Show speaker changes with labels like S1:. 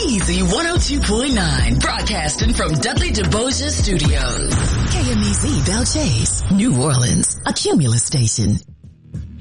S1: Easy 102.9, broadcasting from Dudley DeBoja Studios. KMEZ Belle Chase, New Orleans, a Cumulus station.